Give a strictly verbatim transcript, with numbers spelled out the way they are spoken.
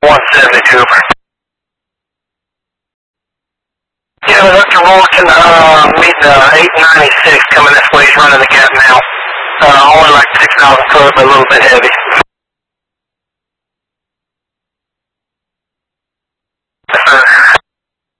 one seventy Cooper. Yeah, Doctor Morgan, uh, meeting uh, eight ninety-six coming this way. He's running the gap now. Uh, only like six thousand foot, but a little bit heavy.